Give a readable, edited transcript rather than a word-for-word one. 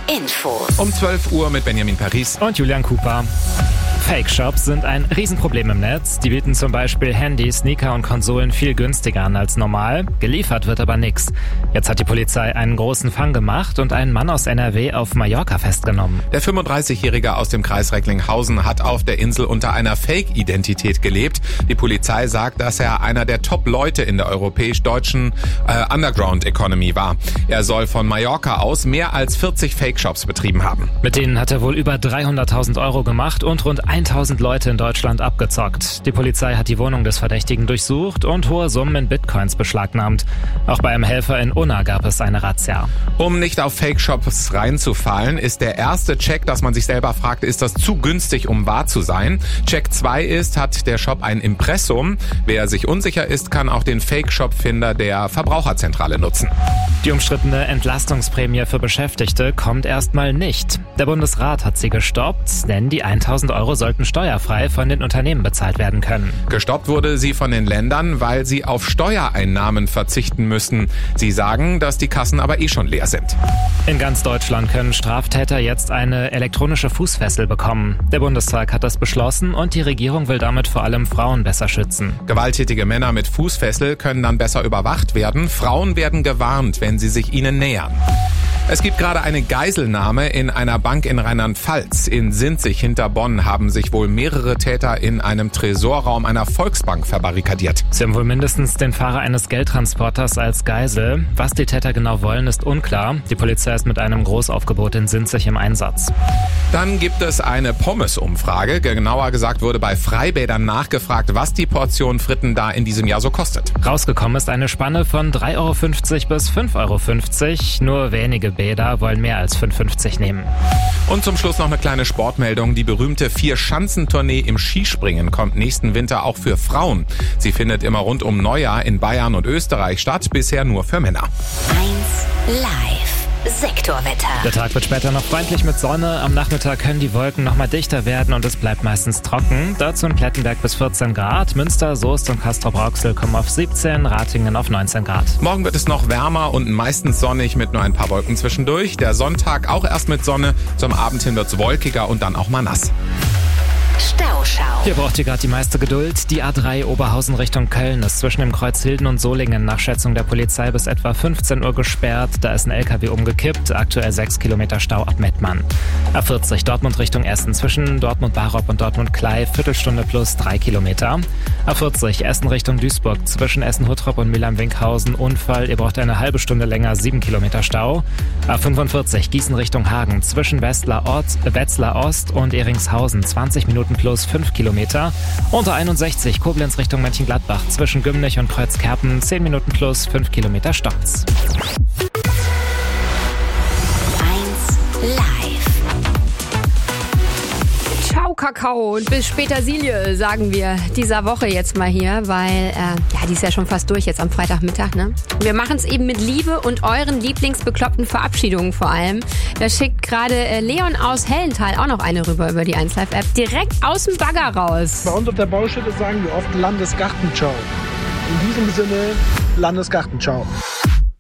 Infos. Um 12 Uhr mit Benjamin Paris und Julian Cooper. Fake-Shops sind ein Riesenproblem im Netz. Die bieten zum Beispiel Handys, Sneaker und Konsolen viel günstiger an als normal. Geliefert wird aber nichts. Jetzt hat die Polizei einen großen Fang gemacht und einen Mann aus NRW auf Mallorca festgenommen. Der 35-Jährige aus dem Kreis Recklinghausen hat auf der Insel unter einer Fake-Identität gelebt. Die Polizei sagt, dass er einer der Top-Leute in der europäisch-deutschen Underground-Economy war. Er soll von Mallorca aus mehr als 40 Fake-Shops betrieben haben. Mit denen hat er wohl über 300.000 Euro gemacht und rund 1.000 Leute in Deutschland abgezockt. Die Polizei hat die Wohnung des Verdächtigen durchsucht und hohe Summen in Bitcoins beschlagnahmt. Auch bei einem Helfer in Unna gab es eine Razzia. Um nicht auf Fake-Shops reinzufallen, ist der erste Check, dass man sich selber fragt, ist das zu günstig, um wahr zu sein? Check 2 ist, hat der Shop ein Impressum? Wer sich unsicher ist, kann auch den Fake-Shop-Finder der Verbraucherzentrale nutzen. Die umstrittene Entlastungsprämie für Beschäftigte kommt erstmal nicht. Der Bundesrat hat sie gestoppt, denn die 1.000 Euro sollten steuerfrei von den Unternehmen bezahlt werden können. Gestoppt wurde sie von den Ländern, weil sie auf Steuereinnahmen verzichten müssen. Sie sagen, dass die Kassen aber schon leer sind. In ganz Deutschland können Straftäter jetzt eine elektronische Fußfessel bekommen. Der Bundestag hat das beschlossen und die Regierung will damit vor allem Frauen besser schützen. Gewalttätige Männer mit Fußfessel können dann besser überwacht werden. Frauen werden gewarnt, wenn sie sich ihnen nähern. Es gibt gerade eine Geiselnahme in einer Bank in Rheinland-Pfalz. In Sinzig hinter Bonn haben sich wohl mehrere Täter in einem Tresorraum einer Volksbank verbarrikadiert. Sie haben wohl mindestens den Fahrer eines Geldtransporters als Geisel. Was die Täter genau wollen, ist unklar. Die Polizei ist mit einem Großaufgebot in Sinzig im Einsatz. Dann gibt es eine Pommes-Umfrage. Genauer gesagt wurde bei Freibädern nachgefragt, was die Portion Fritten da in diesem Jahr so kostet. Rausgekommen ist eine Spanne von 3,50 Euro bis 5,50 Euro. Nur wenige Bäder wollen mehr als 5,50 nehmen. Und zum Schluss noch eine kleine Sportmeldung. Die berühmte Vier-Schanzentournee im Skispringen kommt nächsten Winter auch für Frauen. Sie findet immer rund um Neujahr in Bayern und Österreich statt, bisher nur für Männer. 1 Live. Sektorwetter. Der Tag wird später noch freundlich mit Sonne. Am Nachmittag können die Wolken noch mal dichter werden und es bleibt meistens trocken. Dazu in Plettenberg bis 14 Grad. Münster, Soest und Castrop-Rauxel kommen auf 17, Ratingen auf 19 Grad. Morgen wird es noch wärmer und meistens sonnig mit nur ein paar Wolken zwischendurch. Der Sonntag auch erst mit Sonne. Zum Abend hin wird es wolkiger und dann auch mal nass. Stauschau. Hier braucht ihr gerade die meiste Geduld. Die A3 Oberhausen Richtung Köln ist zwischen dem Kreuz Hilden und Solingen nach Schätzung der Polizei bis etwa 15 Uhr gesperrt. Da ist ein LKW umgekippt. Aktuell 6 Kilometer Stau ab Mettmann. A40 Dortmund Richtung Essen zwischen Dortmund-Barop und Dortmund-Klei. Viertelstunde plus 3 Kilometer. A40 Essen Richtung Duisburg zwischen Essen-Huttrop und Mülheim-Winkhausen. Unfall. Ihr braucht eine halbe Stunde länger. 7 Kilometer Stau. A45 Gießen Richtung Hagen zwischen Wetzlar Ost und Eringshausen. 20 Minuten plus 5 Kilometer. Unter 61 Koblenz Richtung Mönchengladbach zwischen Gümnich und Kreuzkerpen 10 Minuten plus 5 Kilometer Staus. 1 Live. Ciao Kakao und bis Petersilie, sagen wir dieser Woche jetzt mal hier, weil die ist ja schon fast durch jetzt am Freitagmittag, ne? Wir machen es eben mit Liebe und euren lieblingsbekloppten Verabschiedungen vor allem. Da schickt gerade Leon aus Hellenthal auch noch eine rüber über die 1Live-App, direkt aus dem Bagger raus. Bei uns auf der Baustelle sagen wir oft Landesgartenschau. In diesem Sinne, Landesgartenschau.